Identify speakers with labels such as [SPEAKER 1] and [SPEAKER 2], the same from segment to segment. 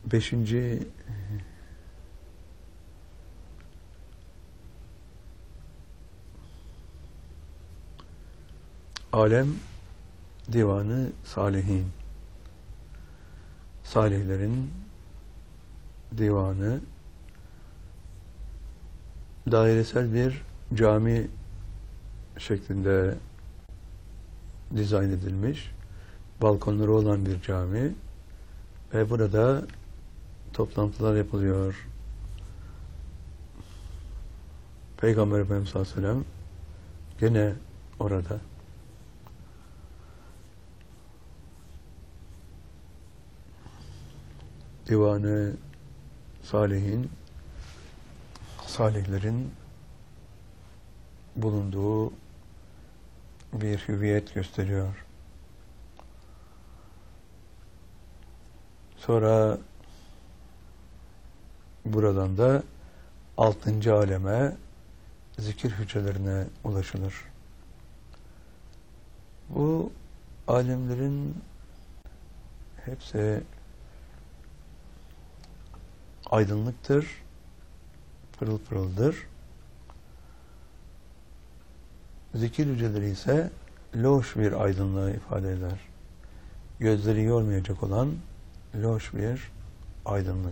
[SPEAKER 1] Beşinci alem divanı salihin. Salihlerin divanı dairesel bir cami şeklinde dizayn edilmiş, balkonları olan bir cami ve burada toplantılar yapılıyor. Peygamber Efendimiz sallallahu aleyhi ve sellem gene orada. Divanı salihin, salihlerin bulunduğu bir hüviyet gösteriyor. Sonra buradan da 6. aleme, zikir hücrelerine ulaşılır. Bu alemlerin hepsi aydınlıktır, pırıl pırıldır. Zikir hücreleri ise loş bir aydınlığı ifade eder. Gözleri yormayacak olan loş bir aydınlık.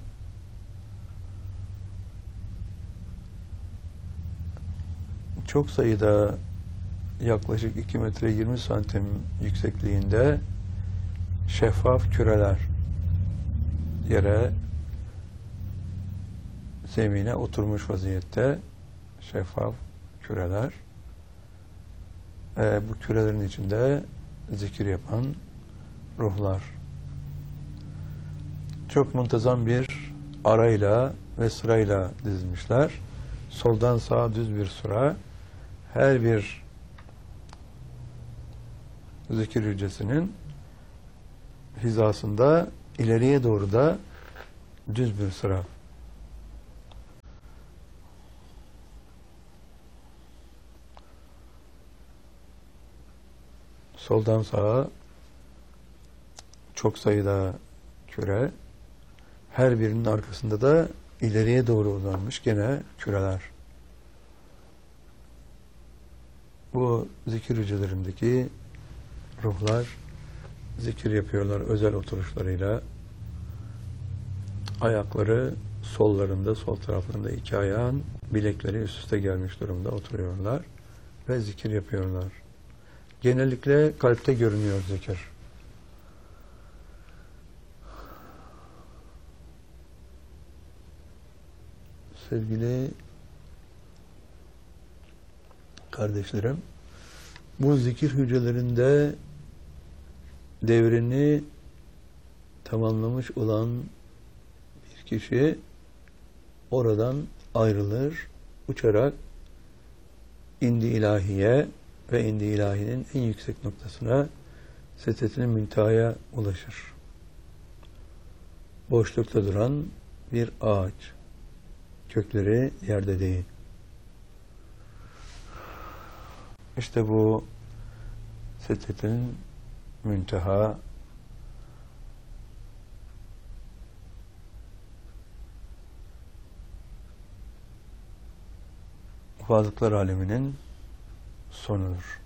[SPEAKER 1] Çok sayıda yaklaşık 2 metre 20 santim yüksekliğinde şeffaf küreler yere, zemine oturmuş vaziyette şeffaf küreler. Bu kürelerin içinde zikir yapan ruhlar. Çok muntazam bir arayla ve sırayla dizilmişler. Soldan sağa düz bir sıra. Her bir zikir hücresinin hizasında ileriye doğru da düz bir sıra. Soldan sağa çok sayıda küre, her birinin arkasında da ileriye doğru uzanmış gene küreler. Bu zikir hücrelerindeki ruhlar zikir yapıyorlar özel oturuşlarıyla. Ayakları sollarında, sol taraflarında 2 ayağın bilekleri üst üste gelmiş durumda oturuyorlar ve zikir yapıyorlar. Genellikle kalpte görünüyor zikir. Sevgili kardeşlerim, bu zikir hücrelerinde devrini tamamlamış olan bir kişi oradan ayrılır, uçarak indi ilahiye ve indi ilahinin en yüksek noktasına, Sedretil Münteha'ya ulaşır. Boşlukta duran bir ağaç. Kökleri yerde değil. İşte bu Sedretil Münteha varlıklar aleminin sonudur.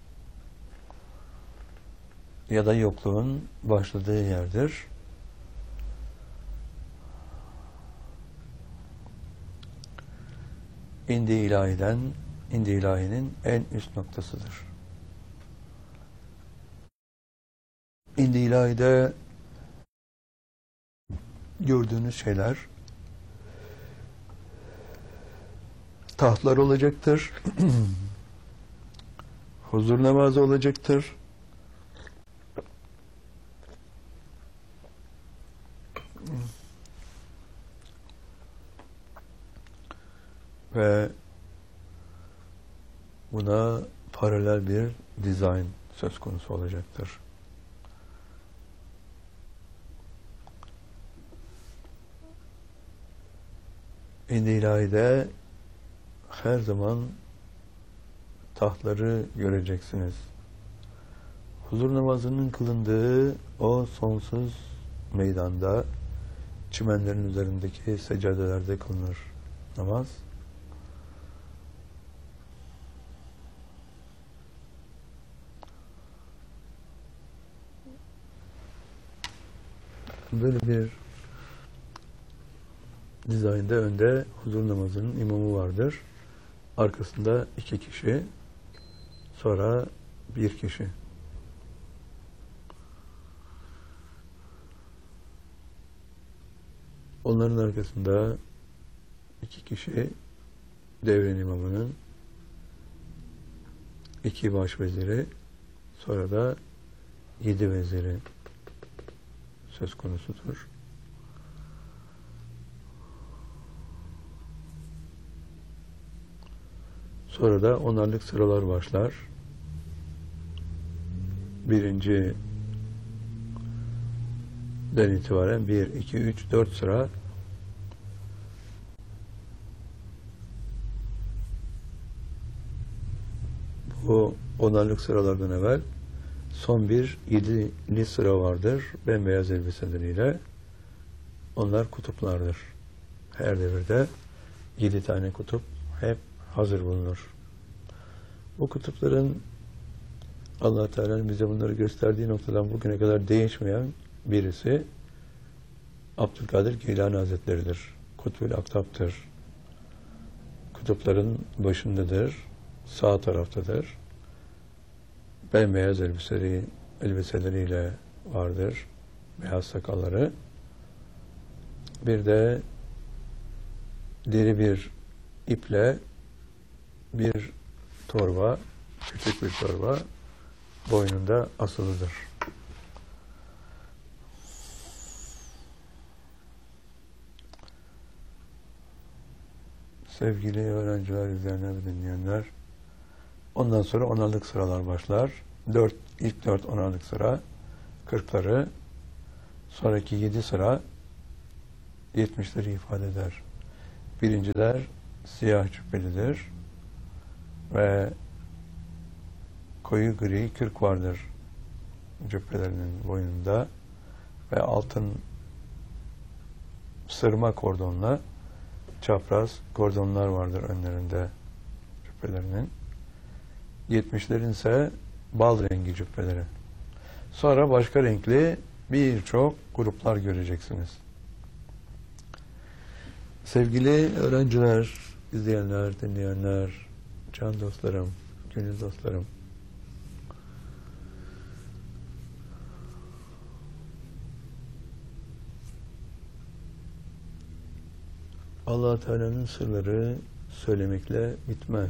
[SPEAKER 1] Ya da yokluğun başladığı yerdir. İndi ilahiden, indi ilahinin en üst noktasıdır. İndi ilahide gördüğünüz şeyler tahtlar olacaktır. Huzur namazı olacaktır. Ve buna paralel bir dizayn söz konusu olacaktır. İndi ilahide her zaman tahtları göreceksiniz. Huzur namazının kılındığı o sonsuz meydanda çimenlerin üzerindeki seccadelerde kılınır namaz. Böyle bir dizaynda önde huzur namazının imamı vardır. Arkasında 2 kişi, sonra 1 kişi. Onların arkasında 2 kişi, devrin imamının 2 başveziri, sonra da 7 veziri söz konusudur. Sonra da onarlık sıralar başlar. Birinciden itibaren 1, 2, 3, 4 sıra bu onarlık sıralardan evvel son bir 7'li sıra vardır. Bembeyaz elbiseleriyle. Onlar kutuplardır. Her devirde 7 tane kutup hep hazır bulunur. Bu kutupların Allah Teala'nın bize bunları gösterdiği noktadan bugüne kadar değişmeyen birisi Abdülkadir Geylani Hazretleri'dir. Kutbül Aktap'tır. Kutupların başındadır. Sağ taraftadır. Bembeyaz elbiseleriyle vardır. Beyaz sakalları. Bir de deri bir iple bir torba, küçük bir torba boynunda asılıdır. Sevgili öğrenciler, izleyenler ve dinleyenler, ondan sonra onarlık sıralar başlar. İlk 4 onarlık sıra 40'ları, sonraki 7 sıra 70'leri ifade eder. Birinciler siyah cübbelidir ve koyu gri kürk vardır cübbelerinin boynunda ve altın sırma kordonla çapraz kordonlar vardır önlerinde cübbelerinin. 70'lerin ise bal rengi cübbeleri. Sonra başka renkli birçok gruplar göreceksiniz. Sevgili öğrenciler, izleyenler, dinleyenler, can dostlarım, gönül dostlarım, Allah Teala'nın sırları söylemekle bitmez.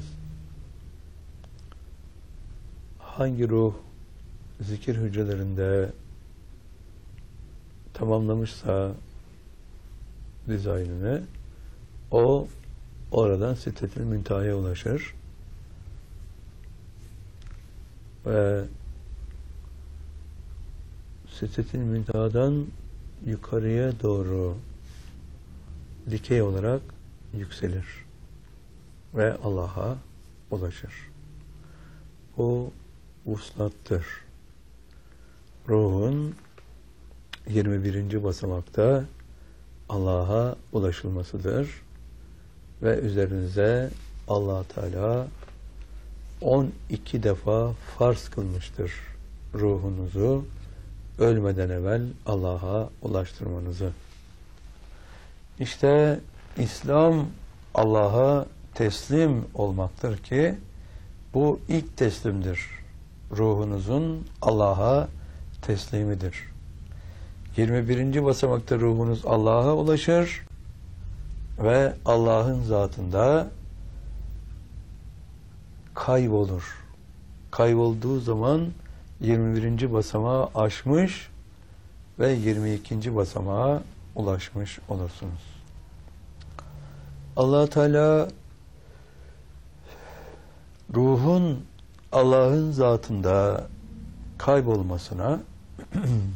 [SPEAKER 1] Hangi ruh zikir hücrelerinde tamamlamışsa dizaynını, o oradan Sidret-i Münteha'ya ulaşır ve Sidret-i Münteha'dan yukarıya doğru dikey olarak yükselir ve Allah'a ulaşır. Bu vuslattır. Ruhun 21. basamakta Allah'a ulaşılmasıdır ve üzerinize Allah Teala 12 defa farz kılmıştır ruhunuzu ölmeden evvel Allah'a ulaştırmanızı. İşte İslam Allah'a teslim olmaktır ki bu ilk teslimdir. Ruhunuzun Allah'a teslimidir. 21. basamakta ruhunuz Allah'a ulaşır ve Allah'ın zatında kaybolur. Kaybolduğu zaman 21. basamağı aşmış ve 22. basamağa ulaşmış olursunuz. Allah Teala ruhun Allah'ın zatında kaybolmasına